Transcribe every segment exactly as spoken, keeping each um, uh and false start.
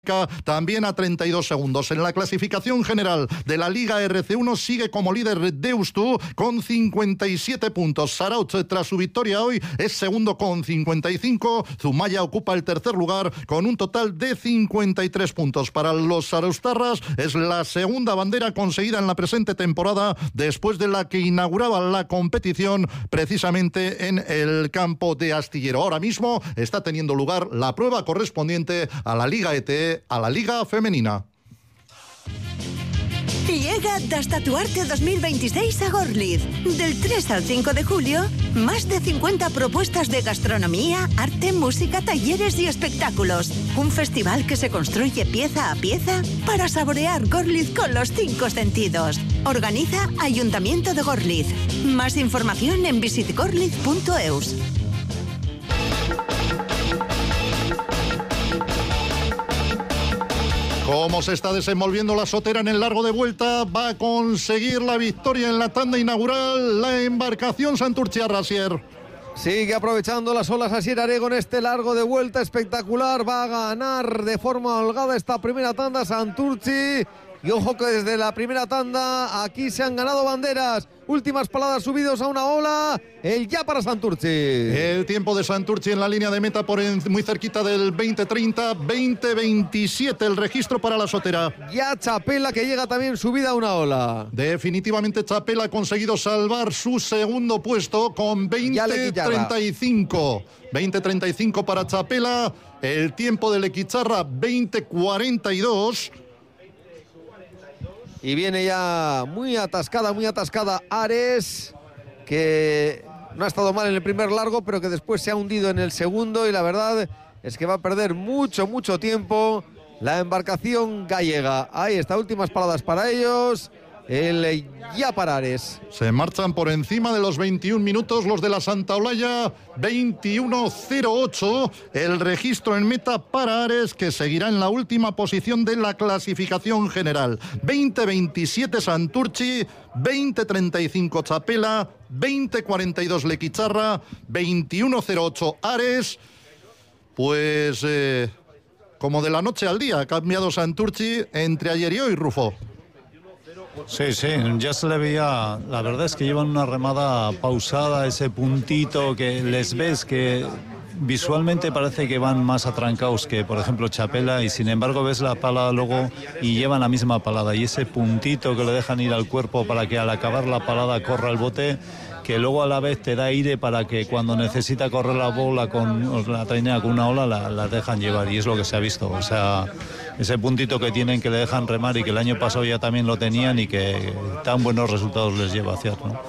también a treinta y dos segundos. En la clasificación general de la Liga R C uno sigue como líder Deustu con cincuenta y siete puntos. Saraut, tras su victoria hoy, es segundo con cincuenta y cinco. Zumaya ocupa el tercer lugar con un total de cincuenta y tres puntos. Para los saraustarras es la segunda bandera conseguida en la presente temporada, después de la que inauguraba la competición precisamente en el campo de Astillero. Ahora mismo está teniendo lugar la prueba correspondiente a la Liga E T E, a la Liga Femenina. Llega Das Tatuarte dos mil veintiséis a Gorliz. Del tres al cinco de julio, más de cincuenta propuestas de gastronomía, arte, música, talleres y espectáculos. Un festival que se construye pieza a pieza para saborear Gorliz con los cinco sentidos. Organiza Ayuntamiento de Gorliz. Más información en visit gorliz punto eus. Cómo se está desenvolviendo la Sotera en el largo de vuelta, va a conseguir la victoria en la tanda inaugural la embarcación Santurchi Arrasier. Sigue aprovechando las olas Asier Arego en este largo de vuelta espectacular, va a ganar de forma holgada esta primera tanda Santurchi. Y ojo que desde la primera tanda aquí se han ganado banderas. Últimas paladas subidos a una ola. El ya para Santurchi. El tiempo de Santurchi en la línea de meta por en, muy cerquita del veinte treinta, veinte veintisiete el registro para la Sotera. Ya Chapela que llega también subida a una ola. Definitivamente Chapela ha conseguido salvar su segundo puesto con veinte treinta y cinco. veinte treinta y cinco para Chapela. El tiempo de Lequicharra veinte cuarenta y dos. Y viene ya muy atascada, muy atascada Ares, que no ha estado mal en el primer largo, pero que después se ha hundido en el segundo y la verdad es que va a perder mucho, mucho tiempo la embarcación gallega. Ahí está, últimas paradas para ellos. El ya para Ares. Se marchan por encima de los veintiún minutos los de la Santa Olaya, veintiuno cero ocho. El registro en meta para Ares, que seguirá en la última posición de la clasificación general. veinte veintisiete Santurchi, veinte treinta y cinco Chapela, veinte cuarenta y dos Lequicharra, veintiuno cero ocho Ares. Pues eh, como de la noche al día ha cambiado Santurchi entre ayer y hoy, Rufo. Sí, sí, ya se le veía, la verdad es que llevan una remada pausada, ese puntito que les ves que visualmente parece que van más atrancados que, por ejemplo, Chapela, y sin embargo ves la pala luego y llevan la misma palada, y ese puntito que le dejan ir al cuerpo para que al acabar la palada corra el bote, que luego a la vez te da aire para que cuando necesita correr la bola con la trainera con una ola la, la dejan llevar, y es lo que se ha visto. O sea, ese puntito que tienen, que le dejan remar y que el año pasado ya también lo tenían y que tan buenos resultados les lleva hacia, ¿no?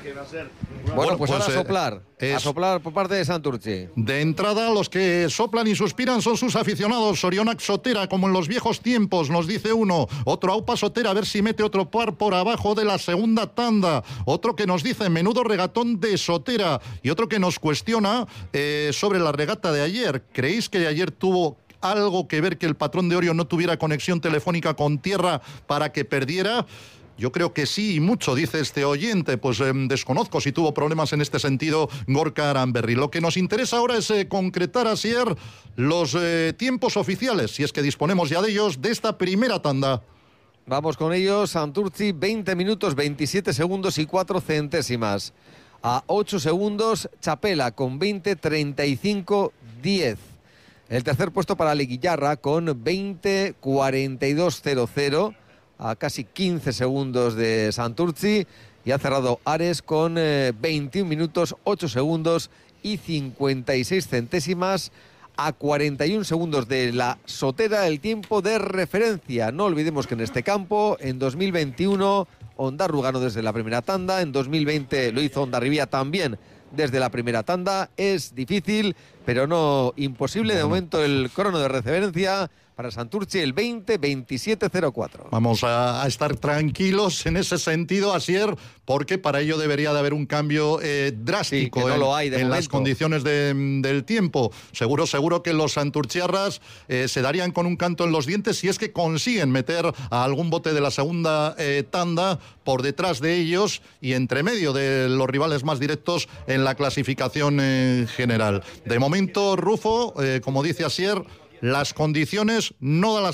Bueno, pues, pues ahora eh, a soplar, es... a soplar por parte de Santurchi. De entrada, los que soplan y suspiran son sus aficionados. Sorionac Sotera, como en los viejos tiempos, nos dice uno. Otro Aupa Sotera, a ver si mete otro par por abajo de la segunda tanda. Otro que nos dice, menudo regatón de Sotera. Y otro que nos cuestiona eh, sobre la regata de ayer. ¿Creéis que ayer tuvo algo que ver que el patrón de Orio no tuviera conexión telefónica con tierra para que perdiera? Yo creo que sí, y mucho, dice este oyente. Pues eh, desconozco si tuvo problemas en este sentido Gorka Aranberri. Lo que nos interesa ahora es eh, concretar, Asier, los eh, tiempos oficiales, si es que disponemos ya de ellos, de esta primera tanda. Vamos con ellos. Santurchi, veinte minutos, veintisiete segundos y cuatro centésimas. A ocho segundos, Chapela con veinte treinta y cinco diez. El tercer puesto para Leguillarra con veinte cuarenta y dos cero cero, a casi quince segundos de Santurchi, y ha cerrado Ares con eh, veintiún minutos, ocho segundos y cincuenta y seis centésimas, a cuarenta y un segundos de la Sotera, el tiempo de referencia. No olvidemos que en este campo, en dos mil veintiuno, Ondarru ganó desde la primera tanda, en dos mil veinte lo hizo Hondarribia también desde la primera tanda. Es difícil, pero no imposible. De momento el crono de referencia para Santurchi, el veinte veintisiete cero cuatro. Vamos a, a estar tranquilos en ese sentido, Asier, porque para ello debería de haber un cambio eh, drástico sí, que no en, lo hay de en momento. Las condiciones de, del tiempo. Seguro, seguro que los santurchiarras eh, se darían con un canto en los dientes si es que consiguen meter a algún bote de la segunda eh, tanda por detrás de ellos y entre medio de los rivales más directos en la clasificación eh, general. De momento, Rufo, eh, como dice Asier, las condiciones no dan las